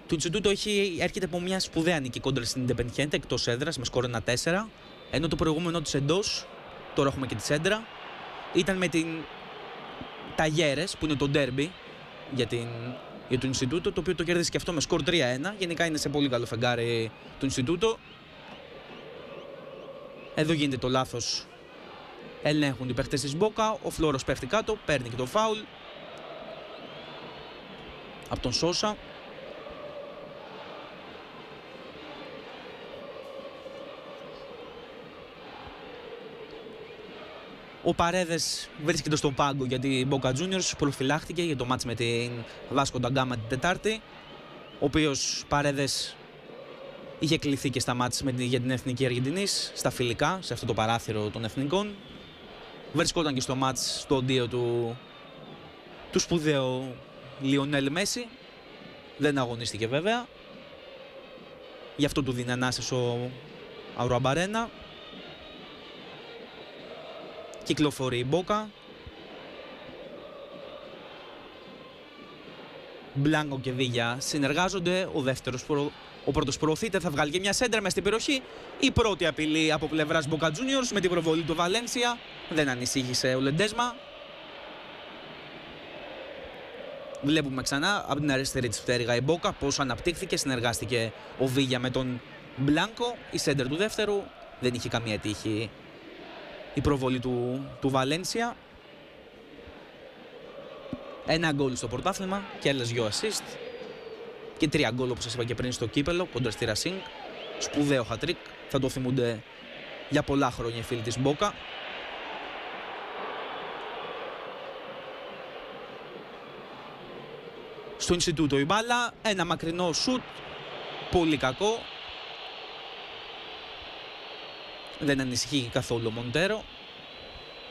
Το Ινστιτούτο έρχεται από μια σπουδαία νίκη κόντρα στην Independiente εκτός έδρας με σκορ 1-4, ενώ το προηγούμενο της εντός, τώρα έχουμε και τη Σέντρα, ήταν με την Ταγέρες, που είναι το ντέρμπι για το Ινστιτούτο, το οποίο το κέρδισε και αυτό με σκορ 3-1. Γενικά είναι σε πολύ καλό φεγγάρι το Ινστιτούτο. Εδώ γίνεται το λάθος. Ελέγχουν οι παίχτες της Μπόκα. Ο Φλόρος πέφτει κάτω, παίρνει και το φάουλ από τον Σόσα. Ο Παρέδες βρίσκεται στον πάγκο γιατί η Boca Juniors προφυλάχθηκε για το μάτς με την Βάσκο da Gama την Τετάρτη, ο οποίος Παρέδες είχε κληθεί και στα μάτς για την Εθνική Αργεντινής, στα φιλικά, σε αυτό το παράθυρο των εθνικών. Βρισκόταν και στο μάτς στο οντίο του σπουδαίου Λιονέλ Μέση. Δεν αγωνίστηκε βέβαια. Γι' αυτό του δίνει ανάσες ο Αουραμπαρένα. Κυκλοφορεί η Μπόκα. Μπλάνκο και Βίγια συνεργάζονται. Ο πρώτος προωθείται, θα βγάλει και μια σέντρα μες στην περιοχή. Η πρώτη απειλή από πλευράς Boca Juniors με την προβολή του Βαλένσια. Δεν ανησύχησε ο Λεντέσμα. Βλέπουμε ξανά από την αριστερή της πτέρυγα η Μπόκα πώς αναπτύχθηκε, συνεργάστηκε ο Βίγια με τον Μπλάνκο. Η σέντερ του δεύτερου δεν είχε καμία τύχη. Η προβολή του Βαλένσια. Ένα γκολ στο πρωτάθλημα και άλλες 2 assist. Και 3 γκολ όπως σας είπα και πριν στο κύπελο κόντρα στη Racing. Σπουδαίο hat-trick. Θα το θυμούνται για πολλά χρόνια οι φίλοι της Μπόκα. Στο Ινστιτούτο η μπάλα. Ένα μακρινό σουτ. Πολύ κακό. Δεν ανησυχεί καθόλου ο Μοντέρο.